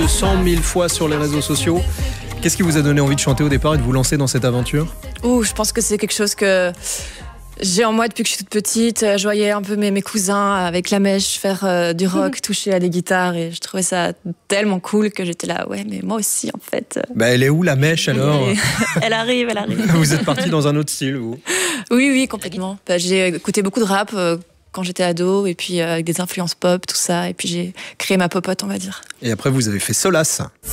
100 000 fois sur les réseaux sociaux. Qu'est-ce qui vous a donné envie de chanter au départ et de vous lancer dans cette aventure? Je pense que c'est quelque chose que j'ai en moi depuis que je suis toute petite. Je voyais un peu mes cousins avec la mèche faire du rock, toucher à des guitares, et je trouvais ça tellement cool que j'étais là, ouais, mais moi aussi en fait. Elle est où la mèche alors? Elle arrive. Vous êtes parti dans un autre style, vous? Oui, complètement. J'ai écouté beaucoup de rap quand j'étais ado, et puis avec des influences pop, tout ça, et puis j'ai créé ma popote, on va dire. Et après vous avez fait Solace.